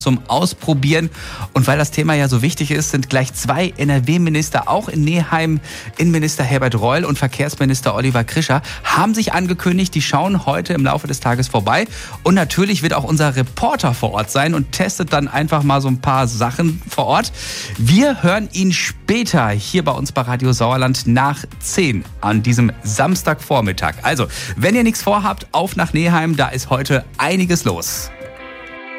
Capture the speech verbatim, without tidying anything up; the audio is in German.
zum Ausprobieren. Und weil das Thema ja so wichtig ist, sind gleich zwei N R W-Minister auch in Neheim. Innenminister Herbert Reul und Verkehrsminister Oliver Krischer haben sich angekündigt, die schauen heute im Laufe des Tages vorbei. Und natürlich wird auch unser Reporter vor Ort sein und testet dann einfach mal so ein paar Sachen vor Ort. Wir hören ihn später hier bei uns bei Radio Sauerland nach zehn an diesem Samstagvormittag. Also, wenn ihr nichts vorhabt, auf nach Neheim, da ist heute einiges los.